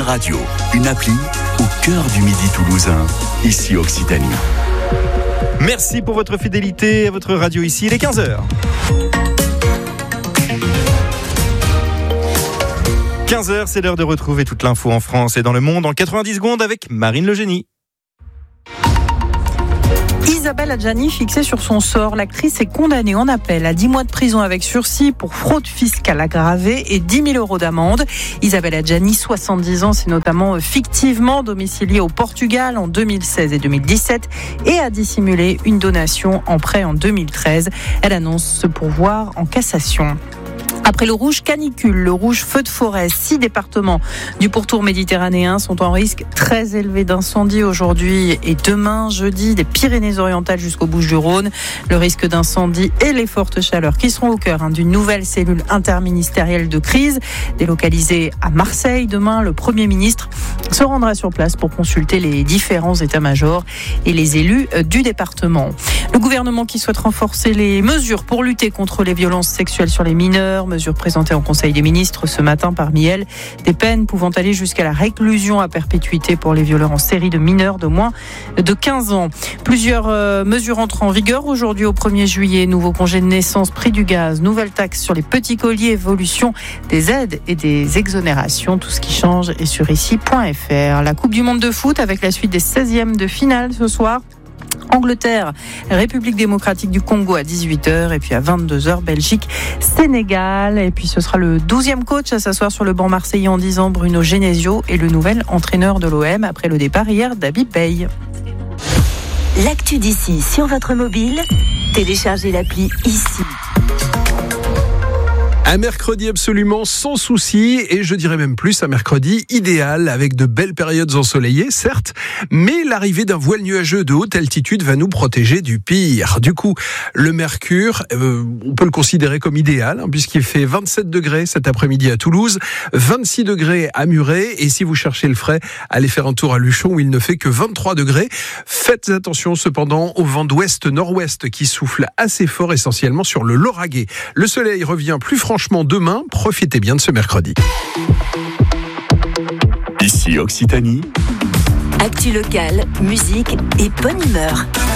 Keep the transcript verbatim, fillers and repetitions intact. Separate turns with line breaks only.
Radio, une appli au cœur du Midi toulousain, ici Occitanie.
Merci pour votre fidélité à votre radio ici, il est quinze heures. quinze heures, c'est l'heure de retrouver toute l'info en France et dans le monde en quatre-vingt-dix secondes avec Marine Le Génie.
Isabelle Adjani fixée sur son sort. L'actrice est condamnée en appel à dix mois de prison avec sursis pour fraude fiscale aggravée et dix mille euros d'amende. Isabelle Adjani, soixante-dix ans, s'est notamment fictivement domiciliée au Portugal en deux mille seize et deux mille dix-sept et a dissimulé une donation en prêt en deux mille treize. Elle annonce se pourvoir en cassation. Après le rouge canicule, le rouge feu de forêt, six départements du pourtour méditerranéen sont en risque très élevé d'incendie aujourd'hui et demain, jeudi, des Pyrénées-Orientales jusqu'aux Bouches-du-Rhône. Le risque d'incendie et les fortes chaleurs qui seront au cœur hein, d'une nouvelle cellule interministérielle de crise. Délocalisée à Marseille, demain, le Premier ministre se rendra sur place pour consulter les différents états-majors et les élus du département. Le gouvernement qui souhaite renforcer les mesures pour lutter contre les violences sexuelles sur les mineurs, mesures présentées en Conseil des ministres ce matin, parmi elles des peines pouvant aller jusqu'à la réclusion à perpétuité pour les violeurs en série de mineurs de moins de quinze ans. Plusieurs euh, mesures entrent en vigueur aujourd'hui au premier juillet. Nouveau congé de naissance, prix du gaz, nouvelle taxe sur les petits colis, évolution des aides et des exonérations. Tout ce qui change est sur ici point f r. La Coupe du Monde de foot avec la suite des seizièmes de finale ce soir. Angleterre, République démocratique du Congo à dix-huit heures et puis à vingt-deux heures, Belgique, Sénégal. Et puis ce sera le douzième coach à s'asseoir sur le banc marseillais en dix ans, Bruno Genesio, et le nouvel entraîneur de l'O M après le départ hier d'Habib Beye.
L'actu d'ici sur votre mobile, téléchargez l'appli ici.
Un mercredi absolument sans souci et je dirais même plus un mercredi idéal avec de belles périodes ensoleillées, certes, mais l'arrivée d'un voile nuageux de haute altitude va nous protéger du pire. Du coup, le mercure, euh, on peut le considérer comme idéal hein, puisqu'il fait vingt-sept degrés cet après-midi à Toulouse, vingt-six degrés à Muret et si vous cherchez le frais, allez faire un tour à Luchon où il ne fait que vingt-trois degrés. Faites attention cependant au vent d'ouest-nord-ouest qui souffle assez fort essentiellement sur le Lauragais. Le soleil revient plus franchement Franchement, demain, profitez bien de ce mercredi.
Ici Occitanie.
Actu locale, musique et bonne humeur.